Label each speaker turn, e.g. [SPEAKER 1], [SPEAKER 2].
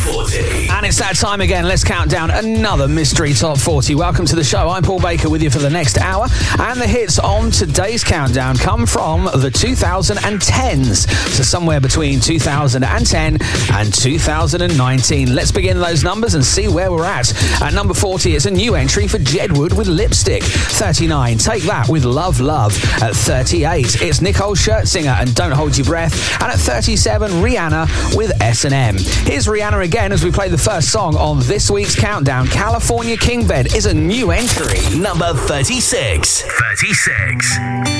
[SPEAKER 1] 40.
[SPEAKER 2] And it's that time again. Let's count down another Mystery Top 40. Welcome to the show. I'm Paul Baker with you for the next hour. And the hits on today's countdown come from the 2010s. So somewhere between 2010 and 2019. Let's begin those numbers and see where we're at. At number 40, it's a new entry for Jedward with Lipstick. 39, Take That with Love Love. At 38, it's Nicole Scherzinger and Don't Hold Your Breath. And at 37, Rihanna with S&M. Here's Rihanna again as we play the first song on this week's countdown. California King Bed is a new entry.
[SPEAKER 1] Number 36.